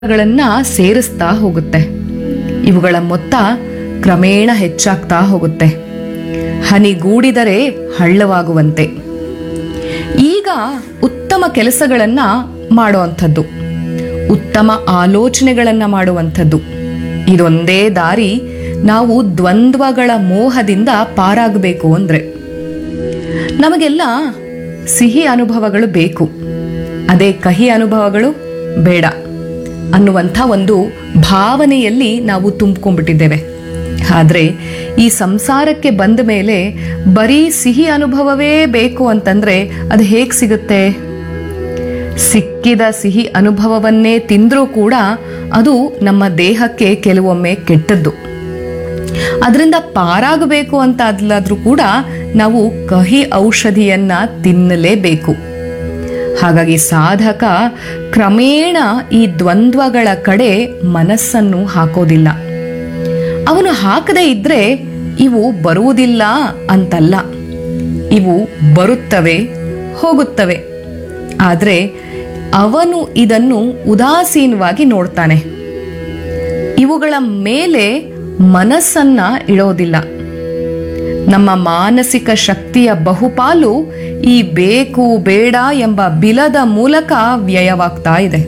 ಗಳನ್ನ ಸೇರಿಸ್ತಾ ಹೋಗುತ್ತೆ. ಇವುಗಳ ಮೊತ್ತ ಕ್ರಮೇಣ ಹೆಚ್ಚಾಗ್ತಾ ಹೋಗುತ್ತೆ. ಹನಿಗೂಡಿದರೆ ಹಳ್ಳವಾಗುವಂತೆ. ಈಗ ಉತ್ತಮ ಕೆಲಸಗಳನ್ನ ಮಾಡುವಂಥದ್ದು, ಉತ್ತಮ ಆಲೋಚನೆಗಳನ್ನ ಮಾಡುವಂಥದ್ದು, ಇದೊಂದೇ ದಾರಿ ನಾವು ದ್ವಂದ್ವಗಳ ಮೋಹದಿಂದ ಪಾರಾಗಬೇಕು ಅಂದ್ರೆ. ನಮಗೆಲ್ಲ ಸಿಹಿ ಅನುಭವಗಳು ಬೇಕು, ಅದೇ ಕಹಿ ಅನುಭವಗಳು ಬೇಡ ಅನ್ನುವಂಥ ಒಂದು ಭಾವನೆಯಲ್ಲಿ ನಾವು ತುಂಬಿಕೊಂಡ್ಬಿಟ್ಟಿದ್ದೇವೆ. ಆದರೆ ಈ ಸಂಸಾರಕ್ಕೆ ಬಂದ ಮೇಲೆ ಬರೀ ಸಿಹಿ ಅನುಭವವೇ ಬೇಕು ಅಂತಂದ್ರೆ ಅದು ಹೇಗೆ ಸಿಗುತ್ತೆ? ಸಿಕ್ಕಿದ ಸಿಹಿ ಅನುಭವವನ್ನೇ ತಿಂದರೂ ಕೂಡ ಅದು ನಮ್ಮ ದೇಹಕ್ಕೆ ಕೆಲವೊಮ್ಮೆ ಕೆಟ್ಟದ್ದು. ಅದರಿಂದ ಪಾರಾಗಬೇಕು ಅಂತ ಅದ್ಲಾದ್ರೂ ಕೂಡ ನಾವು ಕಹಿ ಔಷಧಿಯನ್ನ ತಿನ್ನಲೇಬೇಕು. ಹಾಗಾಗಿ ಸಾಧಕ ಕ್ರಮೇಣ ಈ ದ್ವಂದ್ವಗಳ ಕಡೆ ಮನಸ್ಸನ್ನು ಹಾಕೋದಿಲ್ಲ. ಅವನು ಹಾಕದೇ ಇದ್ರೆ ಇವು ಬರುವುದಿಲ್ಲ ಅಂತಲ್ಲ, ಇವು ಬರುತ್ತವೆ ಹೋಗುತ್ತವೆ. ಆದರೆ ಅವನು ಇದನ್ನು ಉದಾಸೀನವಾಗಿ ನೋಡ್ತಾನೆ, ಇವುಗಳ ಮೇಲೆ ಮನಸ್ಸನ್ನ ಇಡೋದಿಲ್ಲ. ನಮ್ಮ ಮಾನಸಿಕ ಶಕ್ತಿಯ ಬಹುಪಾಲು ಈ ಬೇಕು ಬೇಡ ಎಂಬ ಬಿಲದ ಮೂಲಕ ವ್ಯಯವಾಗ್ತಾ ಇದೆ.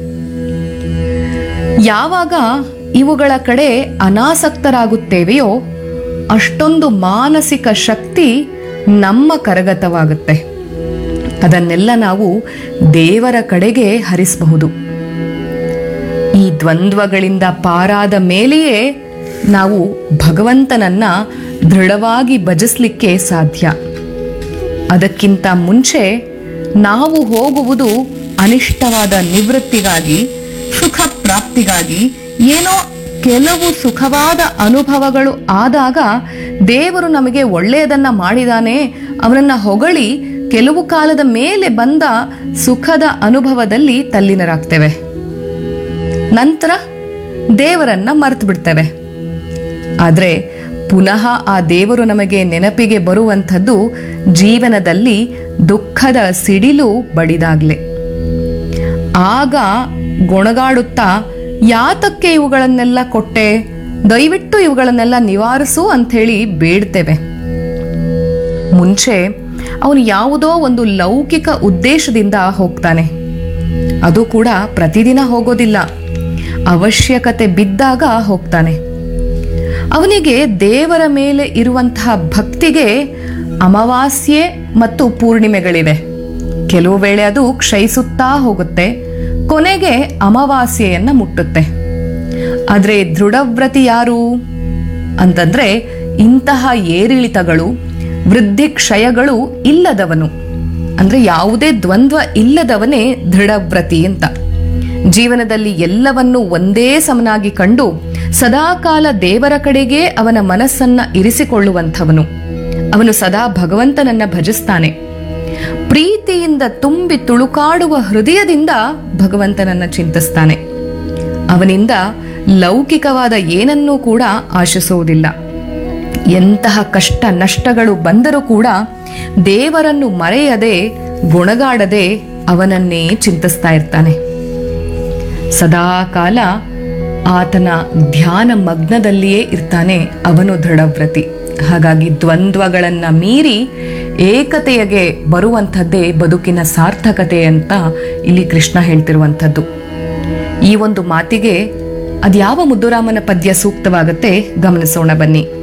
ಯಾವಾಗ ಇವುಗಳ ಕಡೆ ಅನಾಸಕ್ತರಾಗುತ್ತೇವೆಯೋ ಅಷ್ಟೊಂದು ಮಾನಸಿಕ ಶಕ್ತಿ ನಮ್ಮ ಕರಗತವಾಗುತ್ತೆ. ಅದನ್ನೆಲ್ಲ ನಾವು ದೇವರ ಕಡೆಗೆ ಹರಿಸಬಹುದು. ಈ ದ್ವಂದ್ವಗಳಿಂದ ಪಾರಾದ ಮೇಲೆಯೇ ನಾವು ಭಗವಂತನನ್ನ ದೃಢವಾಗಿ ಭಜಿಸ್ಲಿಕ್ಕೆ ಸಾಧ್ಯ. ಅದಕ್ಕಿಂತ ಮುಂಚೆ ನಾವು ಹೋಗುವುದು ಅನಿಷ್ಟವಾದ ನಿವೃತ್ತಿಗಾಗಿ, ಸುಖ ಪ್ರಾಪ್ತಿಗಾಗಿ. ಏನೋ ಕೆಲವು ಸುಖವಾದ ಅನುಭವಗಳು ಆದಾಗ ದೇವರು ನಮಗೆ ಒಳ್ಳೆಯದನ್ನ ಮಾಡಿದಾನೆ, ಅವನನ್ನ ಹೊಗಳಿ ಕೆಲವು ಕಾಲದ ಮೇಲೆ ಬಂದ ಸುಖದ ಅನುಭವದಲ್ಲಿ ತಲ್ಲೀನರಾಗ್ತೇವೆ. ನಂತರ ದೇವರನ್ನ ಮರೆತು ಬಿಡ್ತೇವೆ. ಆದರೆ ಪುನಃ ಆ ದೇವರು ನಮಗೆ ನೆನಪಿಗೆ ಬರುವಂಥದ್ದು ಜೀವನದಲ್ಲಿ ದುಃಖದ ಸಿಡಿಲು ಬಡಿದಾಗ್ಲೆ. ಆಗ ಗೊಣಗಾಡುತ್ತಾ, ಯಾತಕ್ಕೆ ಇವುಗಳನ್ನೆಲ್ಲ ಕೊಟ್ಟೆ, ದಯವಿಟ್ಟು ಇವುಗಳನ್ನೆಲ್ಲ ನಿವಾರಿಸು ಅಂಥೇಳಿ ಬೇಡ್ತೇವೆ. ಮುಂಚೆ ಅವನು ಯಾವುದೋ ಒಂದು ಲೌಕಿಕ ಉದ್ದೇಶದಿಂದ ಹೋಗ್ತಾನೆ. ಅದು ಕೂಡ ಪ್ರತಿದಿನ ಹೋಗೋದಿಲ್ಲ, ಅವಶ್ಯಕತೆ ಬಿದ್ದಾಗ ಹೋಗ್ತಾನೆ. ಅವನಿಗೆ ದೇವರ ಮೇಲೆ ಇರುವಂತಹ ಭಕ್ತಿಗೆ ಅಮಾವಾಸ್ಯೆ ಮತ್ತು ಪೂರ್ಣಿಮೆಗಳಿವೆ. ಕೆಲವು ವೇಳೆ ಅದು ಕ್ಷಯಿಸುತ್ತಾ ಹೋಗುತ್ತೆ, ಕೊನೆಗೆ ಅಮಾವಾಸ್ಯೆಯನ್ನ ಮುಟ್ಟುತ್ತೆ. ಆದ್ರೆ ದೃಢವ್ರತಿ ಯಾರು ಅಂತಂದ್ರೆ ಇಂತಹ ಏರಿಳಿತಗಳು, ವೃದ್ಧಿ ಕ್ಷಯಗಳು ಇಲ್ಲದವನು, ಅಂದ್ರೆ ಯಾವುದೇ ದ್ವಂದ್ವ ಇಲ್ಲದವನೇ ದೃಢವ್ರತಿ ಅಂತ. ಜೀವನದಲ್ಲಿ ಎಲ್ಲವನ್ನೂ ಒಂದೇ ಸಮನಾಗಿ ಕಂಡು ಸದಾಕಾಲ ದೇವರ ಕಡೆಗೆ ಅವನ ಮನಸ್ಸನ್ನ ಇರಿಸಿಕೊಳ್ಳುವಂಥವನು. ಅವನು ಸದಾ ಭಗವಂತನನ್ನ ಭಜಿಸ್ತಾನೆ. ಪ್ರೀತಿಯಿಂದ ತುಂಬಿ ತುಳುಕಾಡುವ ಹೃದಯದಿಂದ ಭಗವಂತನನ್ನ ಚಿಂತಿಸ್ತಾನೆ. ಅವನಿಂದ ಲೌಕಿಕವಾದ ಏನನ್ನೂ ಕೂಡ ಆಶಿಸುವುದಿಲ್ಲ. ಎಂತಹ ಕಷ್ಟ ನಷ್ಟಗಳು ಬಂದರೂ ಕೂಡ ದೇವರನ್ನು ಮರೆಯದೆ, ಗೊಣಗಾಡದೆ ಅವನನ್ನೇ ಚಿಂತಿಸ್ತಾ ಇರ್ತಾನೆ. ಸದಾಕಾಲ ಆತನ ಧ್ಯಾನ ಮಗ್ನದಲ್ಲಿಯೇ ಇರ್ತಾನೆ ಅವನು ದೃಢವ್ರತಿ. ಹಾಗಾಗಿ ದ್ವಂದ್ವಗಳನ್ನ ಮೀರಿ ಏಕತೆಯಗೆ ಬರುವಂಥದ್ದೇ ಬದುಕಿನ ಸಾರ್ಥಕತೆ ಅಂತ ಇಲ್ಲಿ ಕೃಷ್ಣ ಹೇಳ್ತಿರುವಂಥದ್ದು. ಈ ಒಂದು ಮಾತಿಗೆ ಅದ್ಯಾವ ಮುದ್ದುರಾಮನ ಪದ್ಯ ಸೂಕ್ತವಾಗತ್ತೆ ಗಮನಿಸೋಣ ಬನ್ನಿ.